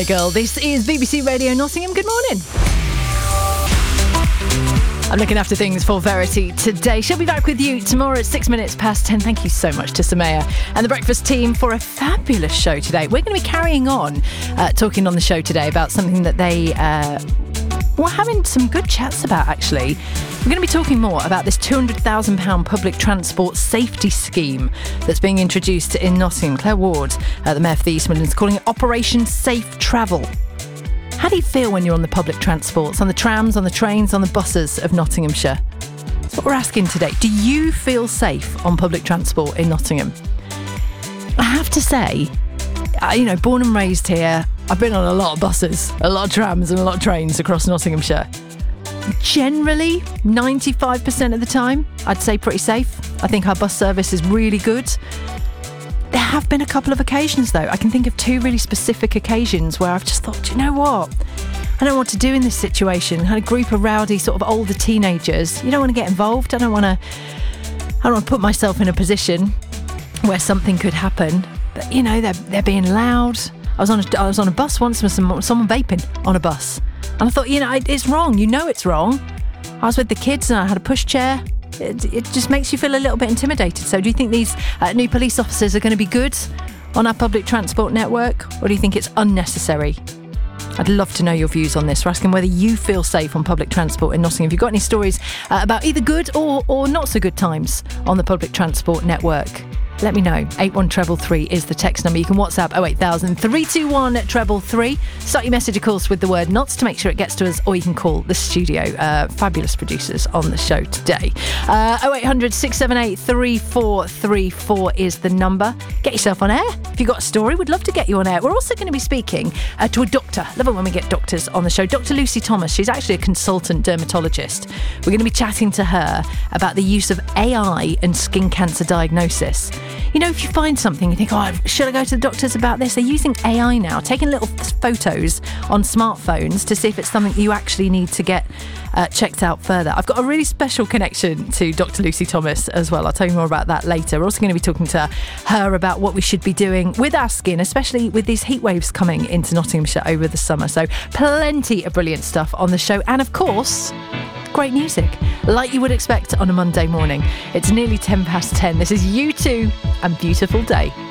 Girl, this is BBC Radio Nottingham. Good morning. I'm looking after things for Verity today. She'll be back with you tomorrow at 10:06. Thank you so much to Samaya and the breakfast team for a fabulous show today. We're going to be carrying on talking on the show today about something that they were having some good chats about, actually. We're going to be talking more about this £200,000 public transport safety scheme that's being introduced in Nottingham. Claire Ward, the Mayor for the East Midlands, calling it Operation Safe Travel. How do you feel when you're on the public transports, on the trams, on the trains, on the buses of Nottinghamshire? That's what we're asking today. Do you feel safe on public transport in Nottingham? I have to say, born and raised here, I've been on a lot of buses, a lot of trams and a lot of trains across Nottinghamshire. Generally, 95% of the time, I'd say pretty safe. I think our bus service is really good. There have been a couple of occasions, though. I can think of two really specific occasions where I've just thought, do you know what? I don't know what to do in this situation. I had a group of rowdy, sort of older teenagers. You don't want to get involved. I don't want to put myself in a position where something could happen. But, they're being loud. I was on a bus once with someone vaping on a bus. And I thought, it's wrong. It's wrong. I was with the kids and I had a pushchair. It just makes you feel a little bit intimidated. So do you think these new police officers are going to be good on our public transport network, or do you think it's unnecessary? I'd love to know your views on this. We're asking whether you feel safe on public transport in Nottingham. If you've got any stories about either good or not so good times on the public transport network, let me know. 81333 is the text number. You can WhatsApp 08000 321 333. Start your message, of course, with the word "NOTS" to make sure it gets to us, or you can call the studio. Fabulous producers on the show today. 0800 678 3434 is the number. Get yourself on air. If you've got a story, we'd love to get you on air. We're also going to be speaking to a doctor. Love it when we get doctors on the show. Dr. Lucy Thomas. She's actually a consultant dermatologist. We're going to be chatting to her about the use of AI and skin cancer diagnosis. If you find something, you think, should I go to the doctors about this? They're using AI now, taking little photos on smartphones to see if it's something you actually need to get checked out further. I've got a really special connection to Dr. Lucy Thomas as well. I'll tell you more about that later. We're also going to be talking to her about what we should be doing with our skin, especially with these heat waves coming into Nottinghamshire over the summer. So plenty of brilliant stuff on the show. And of course, great music, like you would expect on a Monday morning. It's nearly 10:10. This is U2 and Beautiful Day.